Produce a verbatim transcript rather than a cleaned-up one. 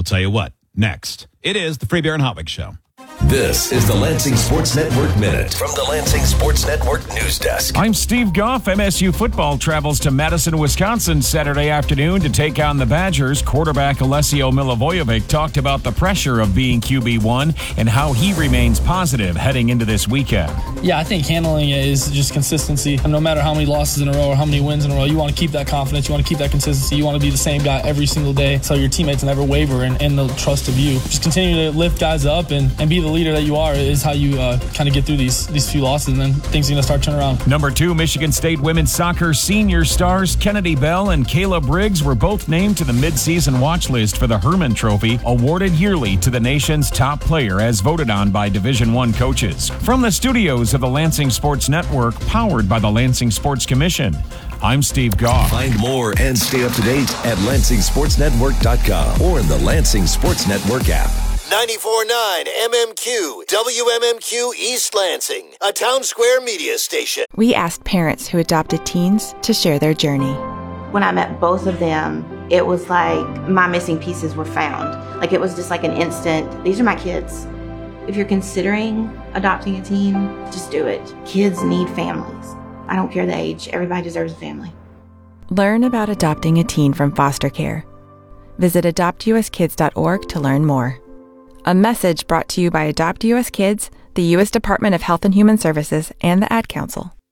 We'll tell you what, next. It is the Free Beer and Hotwig Show. This is the Lansing Sports Network Minute from the Lansing Sports Network News Desk. I'm Steve Goff. M S U football travels to Madison, Wisconsin Saturday afternoon to take on the Badgers. Quarterback Alessio Milivojevic talked about the pressure of being Q B one and how he remains positive heading into this weekend. Yeah, I think handling it is just consistency. And no matter how many losses in a row or how many wins in a row, you want to keep that confidence. You want to keep that consistency. You want to be the same guy every single day so your teammates never waver and, and they'll trust of you. Just continue to lift guys up and, and be the leader that you are is how you uh, kind of get through these these few losses, and then things are going to start turning around. Number two, Michigan State women's soccer senior stars Kennedy Bell and Kayla Briggs were both named to the midseason watch list for the Herman Trophy, awarded yearly to the nation's top player as voted on by Division One coaches. From the studios of the Lansing Sports Network, powered by the Lansing Sports Commission, I'm Steve Goff. Find more and stay up to date at Lansing Sports Network dot com or in the Lansing Sports Network app. ninety-four point nine M M Q, W M M Q East Lansing, a Town Square media station. We asked parents who adopted teens to share their journey. When I met both of them, it was like my missing pieces were found. Like it was just like an instant, these are my kids. If you're considering adopting a teen, just do it. Kids need families. I don't care the age, everybody deserves a family. Learn about adopting a teen from foster care. Visit adopt u s kids dot org to learn more. A message brought to you by Adopt U S Kids, the U S Department of Health and Human Services, and the Ad Council.